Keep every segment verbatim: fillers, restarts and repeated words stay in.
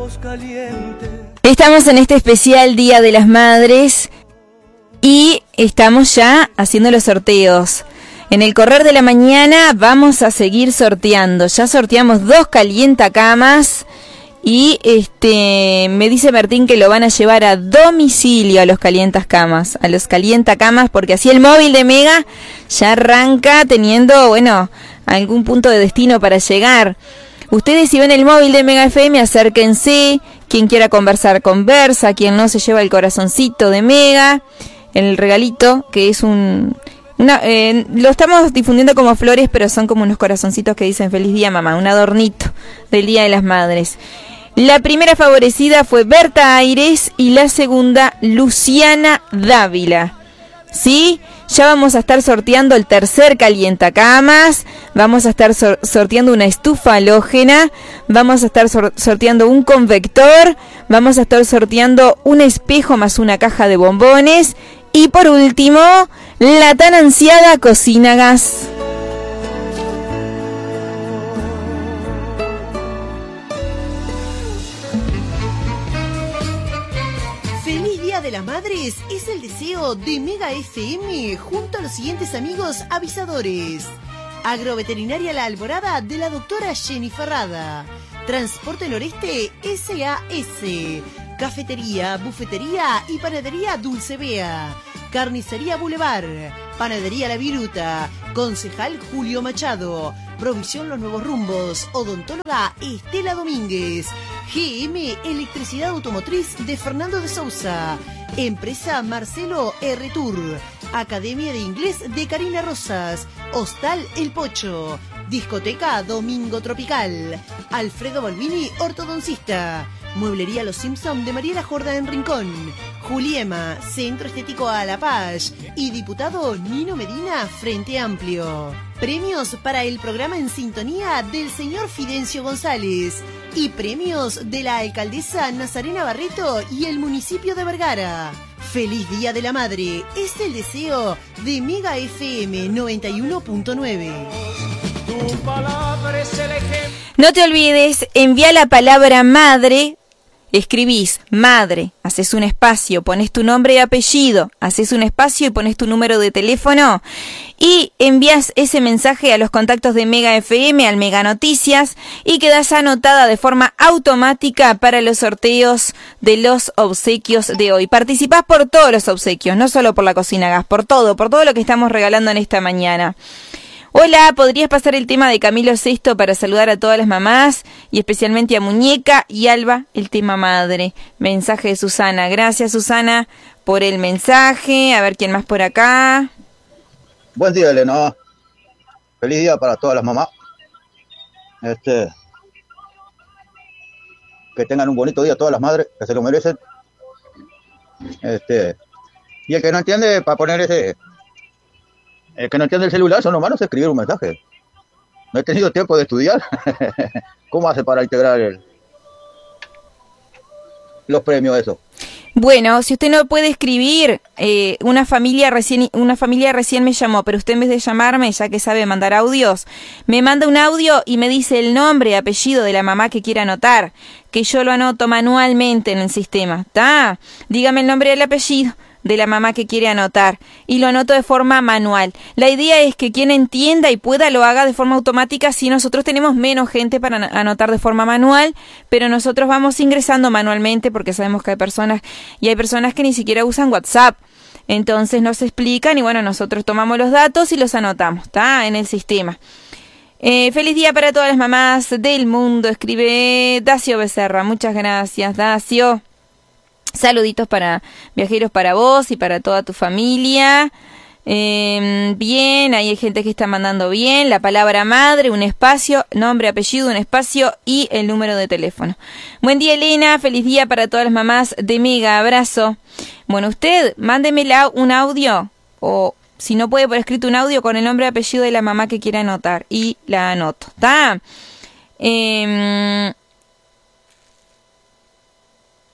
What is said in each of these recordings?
Estamos en este especial Día de las Madres y estamos ya haciendo los sorteos. En el correr de la mañana vamos a seguir sorteando. Ya sorteamos dos calientacamas y este me dice Martín que lo van a llevar a domicilio a los calientacamas, a los calientacamas, porque así el móvil de Mega ya arranca teniendo, bueno, algún punto de destino para llegar. Ustedes, si ven el móvil de Mega F M, acérquense. Quien quiera conversar, conversa. Quien no, se lleva el corazoncito de Mega, el regalito, que es un... Una, eh, lo estamos difundiendo como flores, pero son como unos corazoncitos que dicen feliz día mamá, un adornito del Día de las Madres. La primera favorecida fue Berta Aires y la segunda Luciana Dávila. ¿Sí? Ya vamos a estar sorteando el tercer calientacamas, vamos a estar sor- sorteando una estufa halógena, vamos a estar sor- sorteando un convector, vamos a estar sorteando un espejo más una caja de bombones y por último, la tan ansiada cocina gas. De las Madres es el deseo de Mega F M junto a los siguientes amigos avisadores: Agroveterinaria La Alborada de la doctora Jenny Ferrada, Transporte Noreste S A S, Cafetería, Bufetería y Panadería Dulce Bea, Carnicería Boulevard, Panadería La Viruta, Concejal Julio Machado, Provisión Los Nuevos Rumbos, Odontóloga Estela Domínguez, G M Electricidad Automotriz de Fernando de Sousa, Empresa Marcelo R. Tour, Academia de Inglés de Karina Rosas, Hostal El Pocho, Discoteca Domingo Tropical, Alfredo Balbini Ortodoncista, Mueblería Los Simpson de Mariela Jorda en Rincón, Juliema, Centro Estético a la Paz y Diputado Nino Medina Frente Amplio. Premios para el programa En Sintonía del señor Fidencio González y premios de la alcaldesa Nazarena Barreto y el municipio de Vergara. Feliz Día de la Madre es el deseo de Mega F M noventa y uno punto nueve. No te olvides, envía la palabra madre. Escribís madre, haces un espacio, pones tu nombre y apellido, haces un espacio y pones tu número de teléfono y envías ese mensaje a los contactos de Mega F M, al Mega Noticias, y quedas anotada de forma automática para los sorteos de los obsequios de hoy. Participás por todos los obsequios, no solo por la cocina gas, por todo, por todo lo que estamos regalando en esta mañana. Hola, ¿podrías pasar el tema de Camilo Sesto para saludar a todas las mamás y especialmente a Muñeca y Alba, el tema madre? Mensaje de Susana. Gracias, Susana, por el mensaje. A ver quién más por acá. Buen día, Elena. Feliz día para todas las mamás. Este, que tengan un bonito día todas las madres, que se lo merecen. Este, y el que no entiende, para poner ese... El que no entiende el celular son humanos, escribir un mensaje. No he tenido tiempo de estudiar. ¿Cómo hace para integrar el, los premios eso? Bueno, si usted no puede escribir, eh, una familia recién una familia recién me llamó, pero usted en vez de llamarme, ya que sabe mandar audios, me manda un audio y me dice el nombre y apellido de la mamá que quiera anotar, que yo lo anoto manualmente en el sistema. ¿Está? Dígame el nombre y el apellido de la mamá que quiere anotar y lo anoto de forma manual. La idea es que quien entienda y pueda lo haga de forma automática, si nosotros tenemos menos gente para anotar de forma manual, pero nosotros vamos ingresando manualmente porque sabemos que hay personas y hay personas que ni siquiera usan WhatsApp. Entonces nos explican y bueno, nosotros tomamos los datos y los anotamos, ¿está? En el sistema. Eh, feliz día para todas las mamás del mundo, escribe Dacio Becerra. Muchas gracias, Dacio. Saluditos para viajeros, para vos y para toda tu familia. Eh, bien, ahí hay gente que está mandando bien. La palabra madre, un espacio, nombre, apellido, un espacio y el número de teléfono. Buen día, Elena. Feliz día para todas las mamás de Mega. Abrazo. Bueno, usted, mándemela un audio o si no puede por escrito un audio con el nombre y apellido de la mamá que quiera anotar y la anoto. ¿Está? Eh,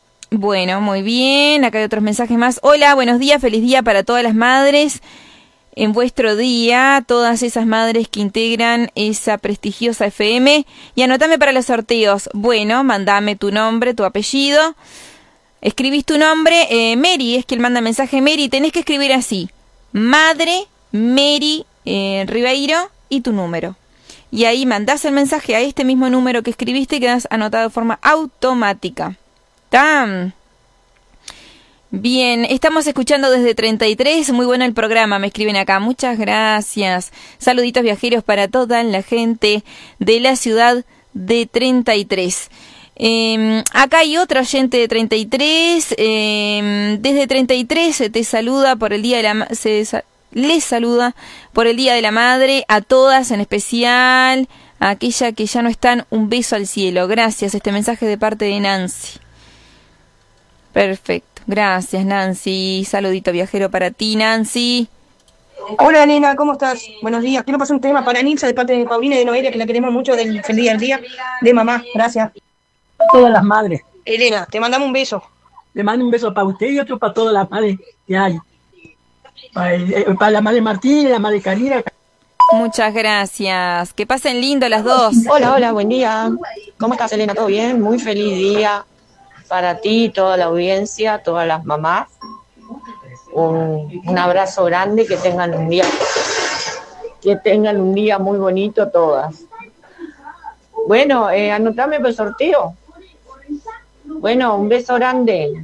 Bueno, muy bien. Acá hay otros mensajes más. Hola, buenos días. Feliz día para todas las madres. en vuestro día, todas esas madres que integran esa prestigiosa F M. Y anotame para los sorteos. Bueno, mandame tu nombre, tu apellido. Escribís tu nombre, eh, Mary, es que él manda mensaje Mary. Tenés que escribir así: Madre Mary eh, Ribeiro y tu número. Y ahí mandás el mensaje a este mismo número que escribiste y quedás anotado de forma automática. ¡Tam! Bien, estamos escuchando desde treinta y tres, muy bueno el programa, me escriben acá, muchas gracias. Saluditos viajeros para toda la gente de la ciudad de treinta y tres. Eh, acá hay otro oyente de treinta y tres, eh, desde treinta y tres te saluda por el día de la se les saluda por el día de la madre, a todas, en especial a aquella que ya no están, un beso al cielo. Gracias, este mensaje de parte de Nancy. Perfecto. Gracias, Nancy. Saludito viajero para ti, Nancy. Hola, Elena, ¿cómo estás? Buenos días. Quiero pasar un tema para Nilsa de parte de Paulina y de Noelia, que la queremos mucho, del feliz día del día de mamá. Gracias. A todas las madres. Elena, te mandamos un beso. Le mando un beso para usted y otro para todas las madres que hay. Para, eh, para la madre Martín y la madre Karina. Muchas gracias. Que pasen lindo las dos. Hola, hola, buen día. ¿Cómo estás, Elena? ¿Todo bien? Muy feliz día para ti, toda la audiencia, todas las mamás. Un, un abrazo grande, que tengan un día, que tengan un día muy bonito todas. Bueno, eh, anotame para el sorteo. Bueno, un beso grande.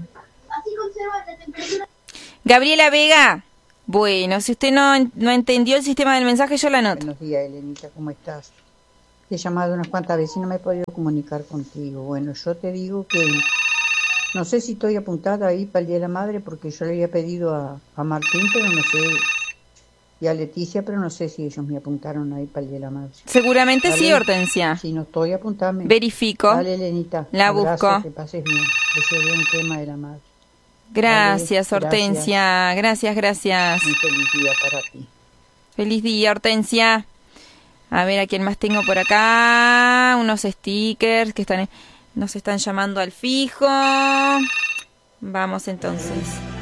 Gabriela Vega. Bueno, si usted no, no entendió el sistema del mensaje, yo la anoto. Buenos días, Elenita, ¿cómo estás? Te he llamado unas cuantas veces y no me he podido comunicar contigo. Bueno, yo te digo que no sé si estoy apuntada ahí para el Día de la Madre, porque yo le había pedido a, a Martín, pero no sé, y a Leticia, pero no sé si ellos me apuntaron ahí para el Día de la Madre. Seguramente ¿Vale? Sí, Hortensia. Si no estoy, apuntame. Verifico. Vale, Elenita. La abrazo, busco. Que pases bien. Deseo bien un tema de la madre. Gracias, Vale, Hortensia. Gracias, gracias. Un feliz día para ti. Feliz día, Hortensia. A ver a quién más tengo por acá. Unos stickers que están, nos están llamando al fijo. Vamos entonces.